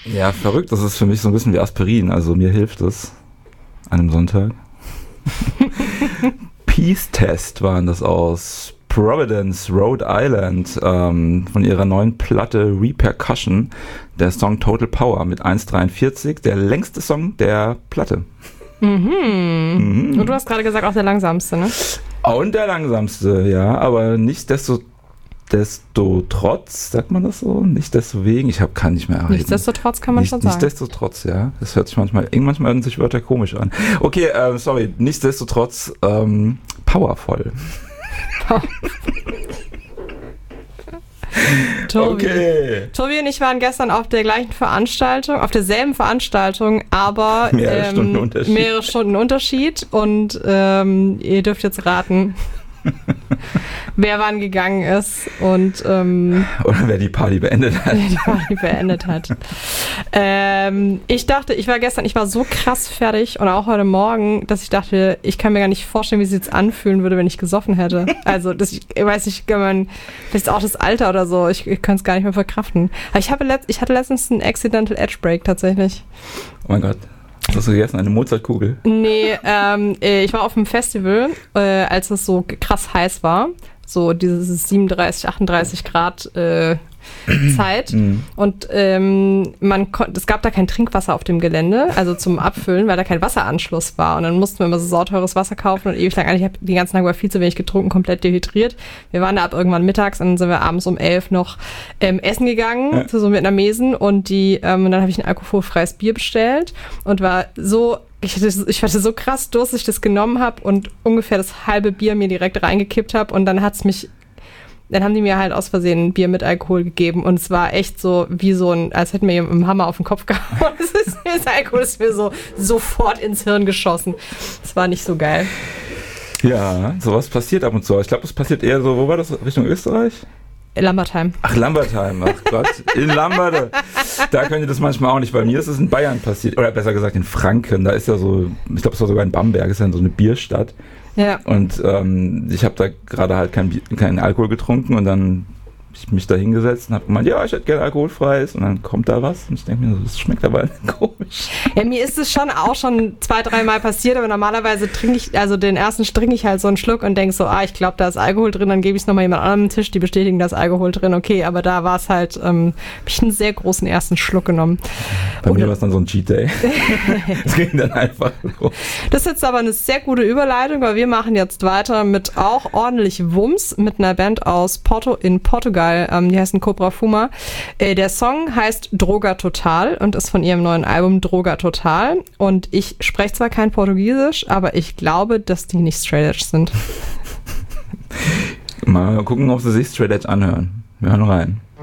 Ja, verrückt. Das ist für mich so ein bisschen wie Aspirin. Also mir hilft es an einem Sonntag. Peace Test waren das aus Providence, Rhode Island, von ihrer neuen Platte Repercussion, der Song Total Power mit 1,43, der längste Song der Platte. Und du hast gerade gesagt, auch der langsamste, ne? Und der langsamste, ja, aber nichtsdestotrotz, sagt man das so? Nichtsdestowegen, kann nicht mehr reden. Nichtsdestotrotz kann man schon sagen. Nichtsdestotrotz, ja. Das hört sich manchmal hören sich Wörter komisch an. Okay, sorry, nichtsdestotrotz, powervoll. Tobi und ich waren gestern auf derselben Veranstaltung, aber mehrere Stunden Unterschied und ihr dürft jetzt raten, wer wann gegangen ist und oder wer die Party beendet hat. Ich dachte, ich war so krass fertig und auch heute Morgen, dass ich dachte, ich kann mir gar nicht vorstellen, wie es jetzt anfühlen würde, wenn ich gesoffen hätte. Also ich weiß nicht, vielleicht auch das Alter oder so, ich kann es gar nicht mehr verkraften. Aber ich hatte letztens einen Accidental Edge Break tatsächlich. Oh mein Gott. Hast du gegessen? Eine Mozartkugel? Nee, ich war auf einem Festival, als es so krass heiß war. So dieses 37, 38 Grad Zeit. Und es gab da kein Trinkwasser auf dem Gelände, also zum Abfüllen, weil da kein Wasseranschluss war. Und dann mussten wir immer so sauteures Wasser kaufen und ewig lang. Ich habe den ganzen Tag viel zu wenig getrunken, komplett dehydriert. Wir waren da ab irgendwann mittags und dann sind wir abends um 11 noch essen gegangen, zu so Vietnamesen. Und dann habe ich ein alkoholfreies Bier bestellt und war so... Ich hatte so krass Durst, dass ich das genommen habe und ungefähr das halbe Bier mir direkt reingekippt habe und dann haben die mir halt aus Versehen ein Bier mit Alkohol gegeben und es war echt so wie als hätten mir jemand einen Hammer auf den Kopf gehauen. Das Alkohol ist mir so sofort ins Hirn geschossen. Das war nicht so geil. Ja, sowas passiert ab und zu. Ich glaube, das passiert eher so, wo war das? Richtung Österreich? Lambertheim. Ach Gott, in Lamberde. Da könnte das manchmal auch nicht. Bei mir ist es in Bayern passiert, oder besser gesagt in Franken. Da ist ja so, ich glaube, es war sogar in Bamberg, ist ja so eine Bierstadt. Ja. Und ich habe da gerade halt keinen Alkohol getrunken und dann habe ich mich da hingesetzt und habe gemeint, ja, ich hätte gerne alkoholfreies und dann kommt da was und ich denke mir so, das schmeckt aber komisch. Ja, mir ist es auch schon 2-3 Mal passiert, aber normalerweise den ersten trinke ich halt so einen Schluck und denke so, ich glaube, da ist Alkohol drin, dann gebe ich es nochmal jemand anderem am Tisch, die bestätigen, da ist Alkohol drin, okay, aber da war es halt, habe ich einen sehr großen ersten Schluck genommen. Bei mir war es dann so ein Cheat Day. Das ging dann einfach los. Das ist jetzt aber eine sehr gute Überleitung, weil wir machen jetzt weiter mit auch ordentlich Wumms, mit einer Band aus Portugal, die heißen Cobra Fuma. Der Song heißt Droga Total und ist von ihrem neuen Album Droga Total. Und ich spreche zwar kein Portugiesisch, aber ich glaube, dass die nicht Straight Edge sind. Mal gucken, ob sie sich Straight Edge anhören. Wir hören rein.